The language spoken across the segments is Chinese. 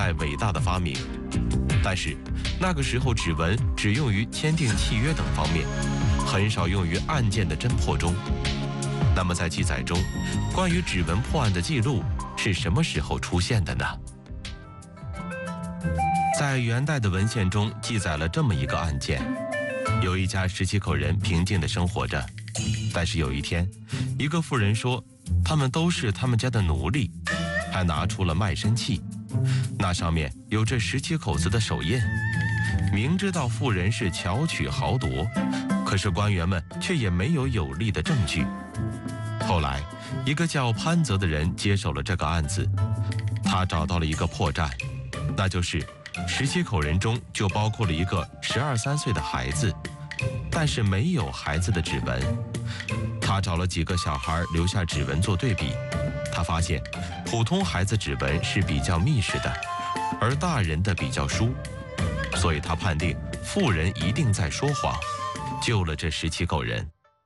代伟大的发明。但是那个时候指纹只用于签订契约等方面，很少用于案件的侦破中。那么在记载中，关于指纹破案的记录是什么时候出现的呢？在元代的文献中记载了这么一个案件：有一家17口人平静地生活着，但是有一天，一个妇人说他们都是他们家的奴隶，还拿出了卖身契，那上面有这17口子的手印。明知道妇人是巧取豪夺，可是官员们却也没有有力的证据。后来一个叫潘泽的人接手了这个案子，他找到了一个破绽，那就是17口人中就包括了一个12、13岁的孩子，但是没有孩子的指纹。他找了几个小孩留下指纹做对比，他发现普通孩子指纹是比较密实的，而大人的比较疏，所以他判定妇人一定在说谎，救了这17口人。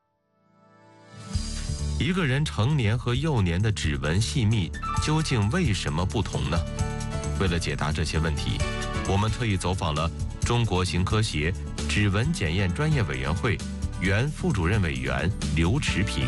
一个人成年和幼年的指纹细密究竟为什么不同呢？为了解答这些问题，我们特意走访了中国刑科协指纹检验专业委员会原副主任委员刘持平。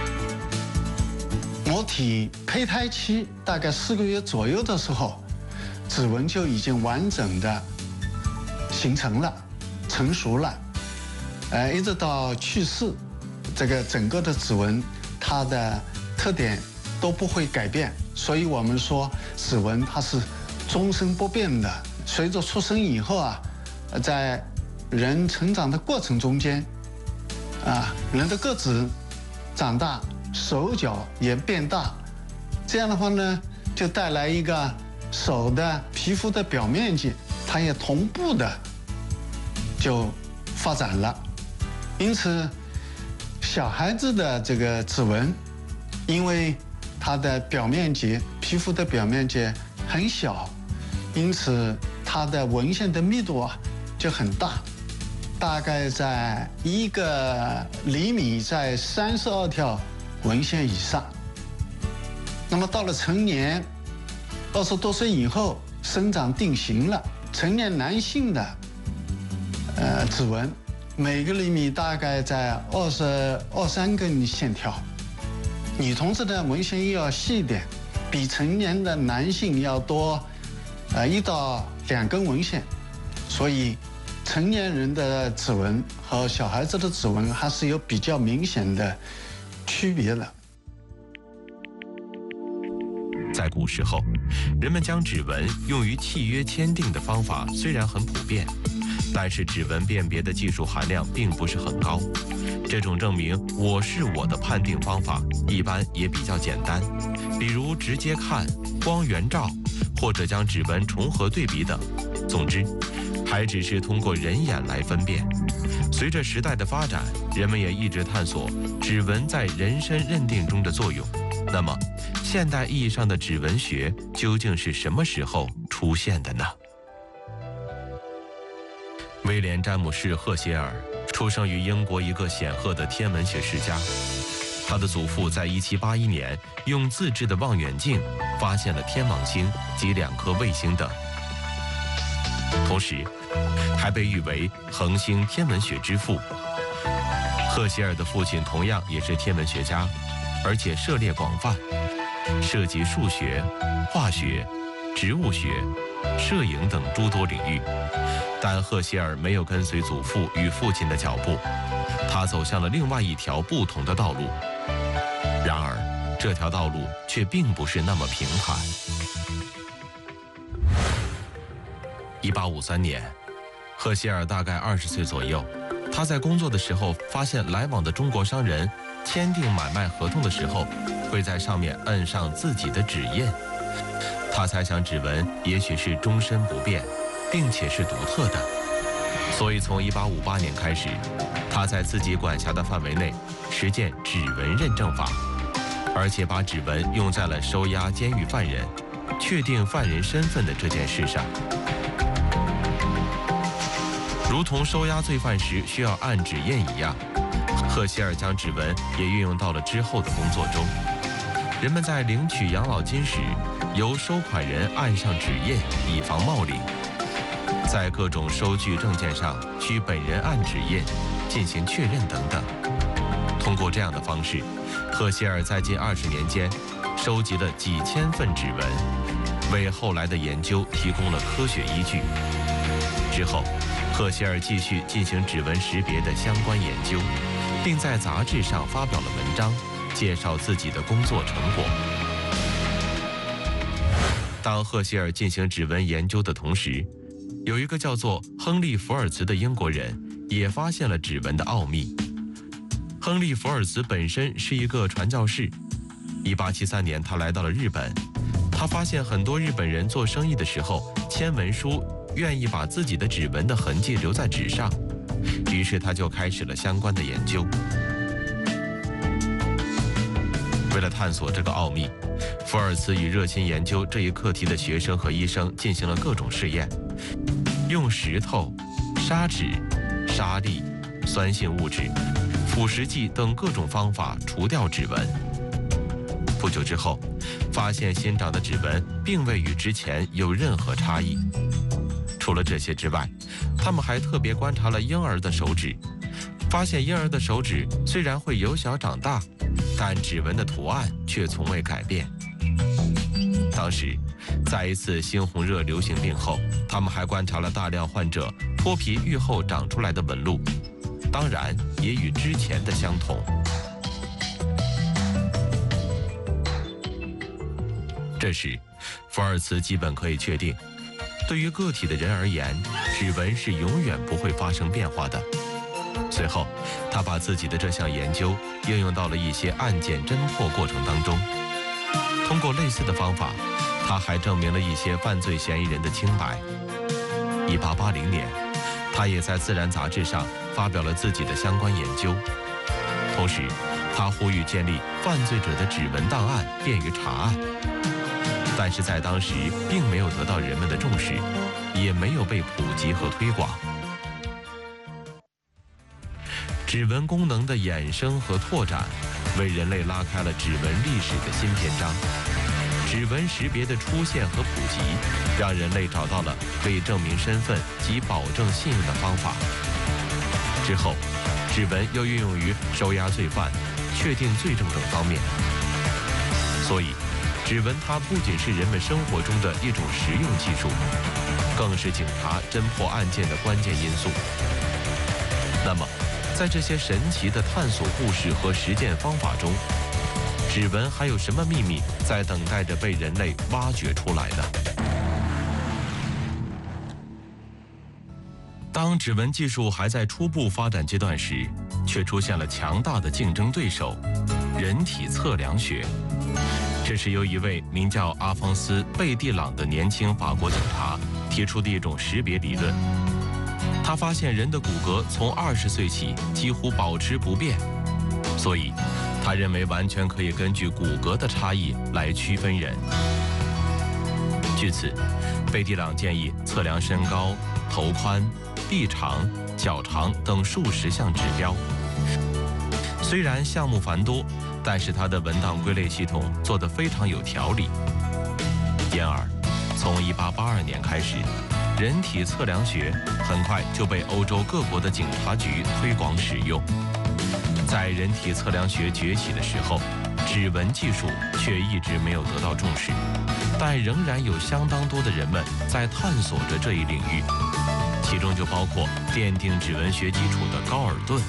母体胚胎期大概4个月左右的时候，指纹就已经完整的形成了、成熟了，一直到去世，这个整个的指纹它的特点都不会改变，所以我们说指纹它是终身不变的。随着出生以后啊，在人成长的过程中间，人的个子长大，手脚也变大，这样的话呢，就带来一个手的皮肤的表面积，它也同步的就发展了。因此，小孩子的这个指纹，因为它的表面积，皮肤的表面积很小，因此它的纹线的密度就很大，大概在1个厘米在32条纹线以上。那么到了成年，20多岁以后，生长定型了，成年男性的指纹每个厘米大概在23根线条，女同志的纹线又要细一点，比成年的男性要多1到2根纹线，所以成年人的指纹和小孩子的指纹还是有比较明显的区别的。 在古时候，人们将指纹用于契约签订的方法虽然很普遍，但是指纹辨别的技术含量并不是很高。这种证明我是我的判定方法一般也比较简单，比如直接看、光源照，或者将指纹重合对比等。总之，还只是通过人眼来分辨。随着时代的发展，人们也一直探索指纹在人身认定中的作用。那么，现代意义上的指纹学究竟是什么时候出现的呢？威廉·詹姆士·赫歇尔出生于英国一个显赫的天文学世家。他的祖父在1781年用自制的望远镜发现了天王星及2颗卫星等，同时还被誉为恒星天文学之父。赫歇尔的父亲同样也是天文学家，而且涉猎广泛，涉及数学、化学、植物学、摄影等诸多领域。但赫歇尔没有跟随祖父与父亲的脚步，他走向了另外一条不同的道路。然而，这条道路却并不是那么平坦。1853年，赫歇尔大概20岁左右，他在工作的时候发现来往的中国商人签订买卖合同的时候，会在上面摁上自己的指印。他猜想指纹也许是终身不变，并且是独特的，所以从1858年开始，他在自己管辖的范围内实践指纹认证法，而且把指纹用在了收押监狱犯人、确定犯人身份的这件事上。如同收押罪犯时需要按指印一样，赫歇尔将指纹也运用到了之后的工作中。人们在领取养老金时， 由收款人按上指印，以防冒领。在各种收据证件上需本人按指印，进行确认等等。通过这样的方式，赫歇尔在近20年间收集了几千份指纹，为后来的研究提供了科学依据。之后，赫歇尔继续进行指纹识别的相关研究，并在杂志上发表了文章，介绍自己的工作成果。当赫歇尔进行指纹研究的同时，有一个叫做亨利·福尔茨的英国人也发现了指纹的奥秘。亨利·福尔茨本身是一个传教士。1873年，他来到了日本。他发现很多日本人做生意的时候签文书，愿意把自己的指纹的痕迹留在纸上，于是他就开始了相关的研究。为了探索这个奥秘，福尔茨与热心研究这一课题的学生和医生进行了各种试验，用石头、砂纸、沙粒、酸性物质、腐蚀剂等各种方法除掉指纹。不久之后，发现新长的指纹并未与之前有任何差异。除了这些之外，他们还特别观察了婴儿的手指，发现婴儿的手指虽然会由小长大，但指纹的图案却从未改变。当时，在一次猩红热流行病后，他们还观察了大量患者脱皮愈后长出来的纹路，当然也与之前的相同。这时，福尔茨基本可以确定，对于个体的人而言，指纹是永远不会发生变化的。随后，他把自己的这项研究应用到了一些案件侦破过程当中。通过类似的方法，他还证明了一些犯罪嫌疑人的清白。1880年，他也在《自然》杂志上发表了自己的相关研究。同时，他呼吁建立犯罪者的指纹档案，便于查案。但是在当时并没有得到人们的重视，也没有被普及和推广。指纹功能的衍生和拓展，为人类拉开了指纹历史的新篇章。指纹识别的出现和普及，让人类找到了可以证明身份及保证信用的方法。之后，指纹又运用于收押罪犯、确定罪证等方面。所以，指纹它不仅是人们生活中的一种实用技术，更是警察侦破案件的关键因素。那么，在这些神奇的探索故事和实践方法中，指纹还有什么秘密在等待着被人类挖掘出来呢？当指纹技术还在初步发展阶段时，却出现了强大的竞争对手——人体测量学。这是由一位名叫阿方斯·贝蒂朗的年轻法国警察提出的一种识别理论。他发现人的骨骼从20岁起几乎保持不变，所以他认为完全可以根据骨骼的差异来区分人。据此，贝蒂朗建议测量身高、头宽、臂长、脚长等数十项指标。虽然项目繁多，但是他的文档归类系统做得非常有条理。因而，从1882年开始，人体测量学很快就被欧洲各国的警察局推广使用。在人体测量学崛起的时候，指纹技术却一直没有得到重视，但仍然有相当多的人们在探索着这一领域，其中就包括奠定指纹学基础的高尔顿。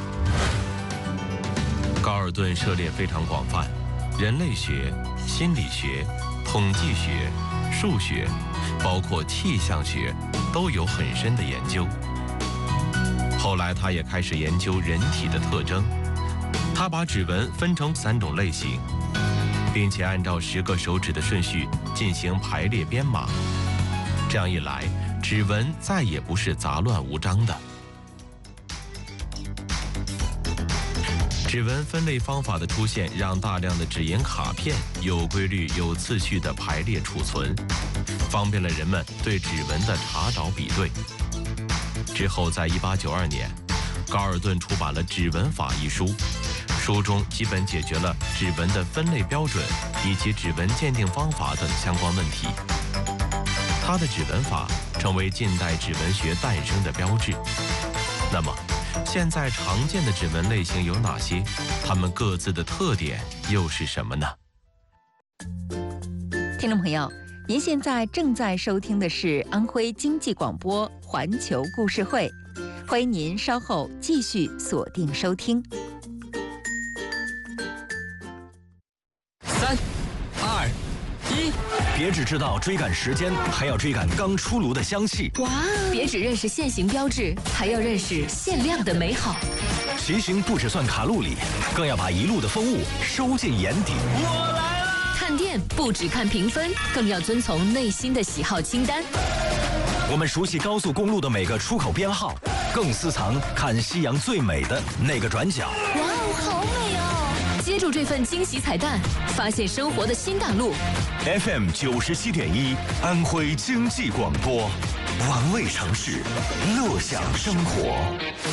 高尔顿涉猎非常广泛，人类学、心理学、统计学、数学，包括气象学，都有很深的研究。后来他也开始研究人体的特征，他把指纹分成3种类型，并且按照10个手指的顺序进行排列编码。这样一来，指纹再也不是杂乱无章的。指纹分类方法的出现，让大量的指纹卡片有规律、有次序地排列储存，方便了人们对指纹的查找比对。之后，在1892年，高尔顿出版了《指纹法》一书， 书中基本解决了指纹的分类标准以及指纹鉴定方法等相关问题。它的指纹法成为近代指纹学诞生的标志。那么，现在常见的指纹类型有哪些？它们各自的特点又是什么呢？ 听众朋友，您现在正在收听的是安徽经济广播环球故事会，欢迎您稍后继续锁定收听。 3、2、1，别只知道追赶时间，还要追赶刚出炉的香气。 哇！别只认识现行标志，还要认识限量的美好。 骑行不只算卡路里，更要把一路的风物收进眼底。我来了！ 看店不只看评分，更要遵从内心的喜好清单。 我们熟悉高速公路的每个出口编号，更私藏看夕阳最美的那个转角。 哇哦，好美哦！接住这份惊喜彩蛋，发现生活的新大陆。 FM 97.1，安徽经济广播，玩味城市，乐享生活。